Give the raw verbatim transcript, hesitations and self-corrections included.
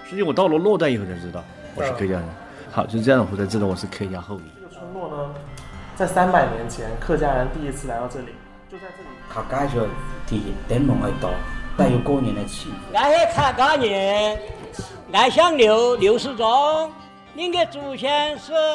实际我到了洛旦以后才知道我是客家人。好，就这样我才知道我是客家后裔。 这个村落呢，在三百年前客家人第一次来到这里，就在这里。 客家就地灯笼一道，带有过年的气氛。 俺是客家人，俺姓刘，刘世忠，您的祖先是。